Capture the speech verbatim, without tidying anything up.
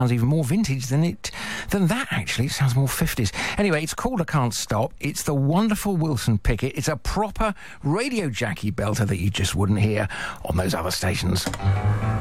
sounds even more vintage than it than that, actually. It sounds more fifties. Anyway, it's called I Can't Stop. It's the wonderful Wilson Pickett. It's a proper Radio Jackie belter that you just wouldn't hear on those other stations.